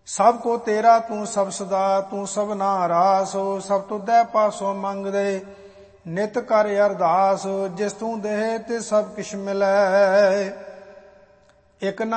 ਸਭ ਕੋ ਤੇਰਾ ਤੂੰ ਸਭ ਸਦਾ, ਤੂੰ ਸਭਨਾ ਰਾਸ। ਸਭ ਤੁਧੈ ਪਾਸੋਂ ਮੰਗਦੇ, ਨਿਤ ਕਰ ਅਰਦਾਸ। ਜਿਸ ਤੂੰ ਦੇਹ ਤੇ ਸਭ ਕਿਛ ਮਿਲੈ, ਇਕ